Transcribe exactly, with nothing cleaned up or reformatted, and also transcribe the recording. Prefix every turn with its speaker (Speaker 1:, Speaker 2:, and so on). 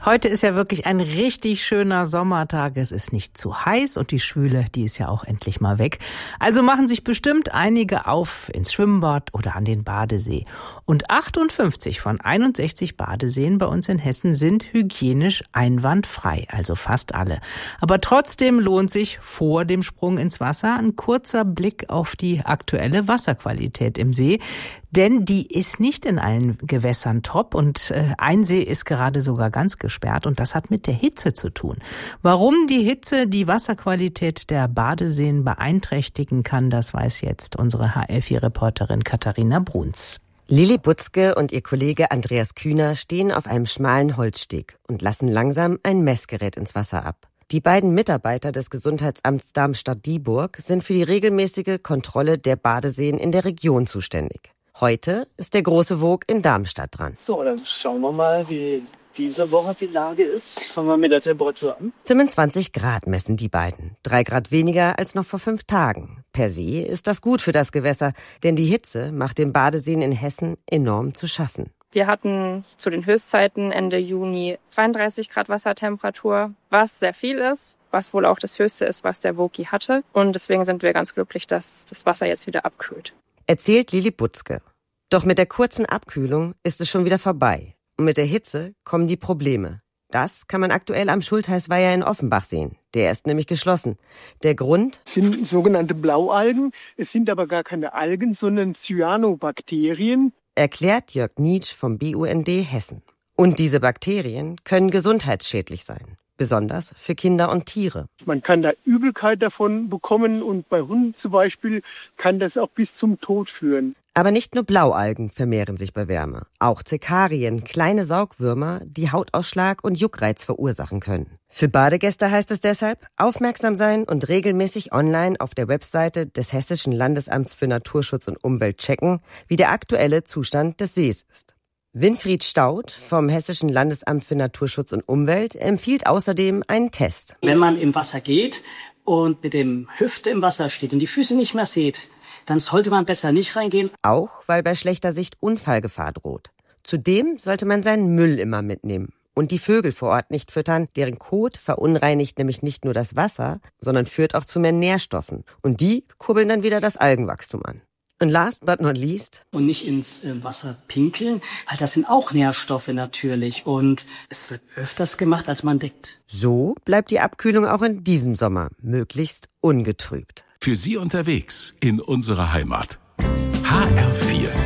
Speaker 1: Heute ist ja wirklich ein richtig schöner Sommertag. Es ist nicht zu heiß und die Schwüle, die ist ja auch endlich mal weg. Also machen sich bestimmt einige auf ins Schwimmbad oder an den Badesee. Und achtundfünfzig von einundsechzig Badeseen bei uns in Hessen sind hygienisch einwandfrei, also fast alle. Aber trotzdem lohnt sich vor dem Sprung ins Wasser ein kurzer Blick auf die aktuelle Wasserqualität im See. Denn die ist nicht in allen Gewässern top und äh, ein See ist gerade sogar ganz gesperrt und das hat mit der Hitze zu tun. Warum die Hitze die Wasserqualität der Badeseen beeinträchtigen kann, das weiß jetzt unsere H L vier Reporterin Katharina Bruns.
Speaker 2: Lili Butzke und ihr Kollege Andreas Kühner stehen auf einem schmalen Holzsteg und lassen langsam ein Messgerät ins Wasser ab. Die beiden Mitarbeiter des Gesundheitsamts Darmstadt-Dieburg sind für die regelmäßige Kontrolle der Badeseen in der Region zuständig. Heute ist der große Wog in Darmstadt dran.
Speaker 3: So, dann schauen wir mal, wie diese Woche die Lage ist. Fangen wir mit der Temperatur an.
Speaker 2: fünfundzwanzig Grad messen die beiden. Drei Grad weniger als noch vor fünf Tagen. Per se ist das gut für das Gewässer, denn die Hitze macht den Badeseen in Hessen enorm zu schaffen.
Speaker 4: Wir hatten zu den Höchstzeiten Ende Juni zweiunddreißig Grad Wassertemperatur, was sehr viel ist, was wohl auch das Höchste ist, was der Wogi hatte. Und deswegen sind wir ganz glücklich, dass das Wasser jetzt wieder abkühlt.
Speaker 2: Erzählt Lili Butzke. Doch mit der kurzen Abkühlung ist es schon wieder vorbei. Und mit der Hitze kommen die Probleme. Das kann man aktuell am Schultheißweiher in Offenbach sehen. Der ist nämlich geschlossen. Der Grund?
Speaker 5: Es sind sogenannte Blaualgen. Es sind aber gar keine Algen, sondern Cyanobakterien.
Speaker 2: Erklärt Jörg Nietsch vom B U N D Hessen. Und diese Bakterien können gesundheitsschädlich sein. Besonders für Kinder und Tiere.
Speaker 5: Man kann da Übelkeit davon bekommen und bei Hunden zum Beispiel kann das auch bis zum Tod führen.
Speaker 2: Aber nicht nur Blaualgen vermehren sich bei Wärme. Auch Zekarien, kleine Saugwürmer, die Hautausschlag und Juckreiz verursachen können. Für Badegäste heißt es deshalb, aufmerksam sein und regelmäßig online auf der Webseite des Hessischen Landesamts für Naturschutz und Umwelt checken, wie der aktuelle Zustand des Sees ist. Winfried Staudt vom Hessischen Landesamt für Naturschutz und Umwelt empfiehlt außerdem einen Test.
Speaker 6: Wenn man im Wasser geht und mit dem Hüfte im Wasser steht und die Füße nicht mehr sieht, dann sollte man besser nicht reingehen.
Speaker 2: Auch weil bei schlechter Sicht Unfallgefahr droht. Zudem sollte man seinen Müll immer mitnehmen und die Vögel vor Ort nicht füttern, deren Kot verunreinigt nämlich nicht nur das Wasser, sondern führt auch zu mehr Nährstoffen. Und die kurbeln dann wieder das Algenwachstum an. Und last but not least.
Speaker 6: Und nicht ins äh, Wasser pinkeln, weil das sind auch Nährstoffe natürlich. Und es wird öfters gemacht, als man denkt.
Speaker 2: So bleibt die Abkühlung auch in diesem Sommer möglichst ungetrübt.
Speaker 7: Für Sie unterwegs in unserer Heimat. H R vier